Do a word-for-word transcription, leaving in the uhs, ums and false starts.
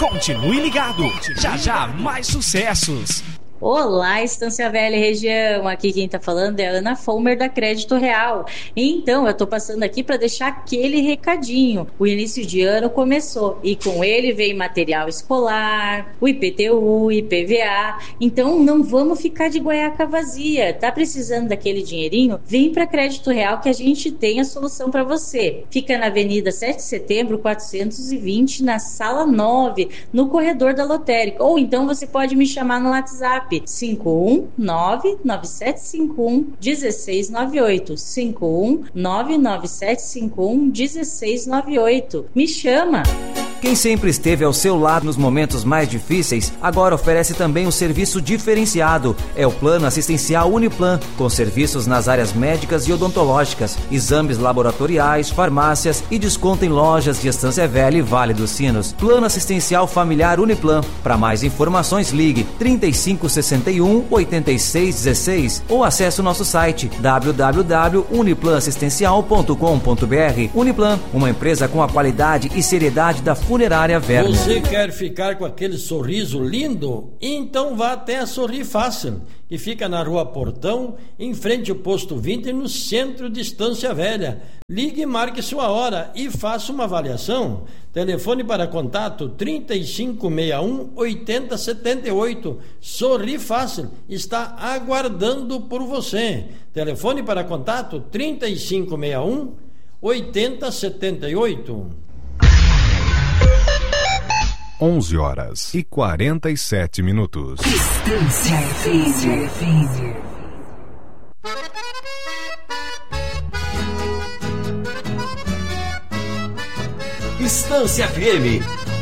Continue ligado, já já mais sucessos. Olá, Estância Velha região, aqui quem tá falando é a Ana Fomer da Crédito Real. Então, eu tô passando aqui para deixar aquele recadinho. O início de ano começou e com ele vem material escolar, o I P T U, I P V A. Então, não vamos ficar de guaiaca vazia. Tá precisando daquele dinheirinho? Vem para Crédito Real que a gente tem a solução para você. Fica na Avenida sete de Setembro, quatrocentos e vinte, na Sala nove, no corredor da lotérica. Ou então você pode me chamar no WhatsApp cinco um nove nove sete cinco um um seis nove oito, cinco um nove nove sete cinco um um seis nove oito. Me chama! Quem sempre esteve ao seu lado nos momentos mais difíceis, agora oferece também um serviço diferenciado. É o Plano Assistencial Uniplan, com serviços nas áreas médicas e odontológicas, exames laboratoriais, farmácias e desconto em lojas de Estância Velha e Vale dos Sinos. Plano Assistencial Familiar Uniplan. Para mais informações, ligue trinta e cinco sessenta e um, oitenta e seis dezesseis ou acesse o nosso site w w w ponto uniplan assistencial ponto com ponto b r. Uniplan, uma empresa com a qualidade e seriedade da Funerária Verna. Você quer ficar com aquele sorriso lindo? Então vá até a Sorri Fácil, que fica na Rua Portão, em frente ao Posto vinte, no centro de Estância Velha. Ligue e marque sua hora e faça uma avaliação. Telefone para contato trinta e cinco sessenta e um, oitenta setenta e oito. Sorri Fácil está aguardando por você. Telefone para contato trinta e cinco sessenta e um, oitenta setenta e oito. onze horas e quarenta e sete minutos. Estância F M. Estância F M,